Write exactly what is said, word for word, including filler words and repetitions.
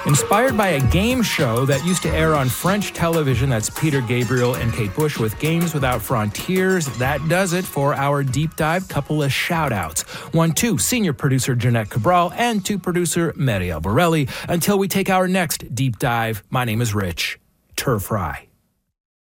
Inspired by a game show that used to air on French television, that's Peter Gabriel and Kate Bush with Games Without Frontiers. That does it for our deep dive. Couple of shout outs. One to senior producer Jeanette Cabral and to producer Marielle Borelli. Until we take our next deep dive, my name is Rich Turfry.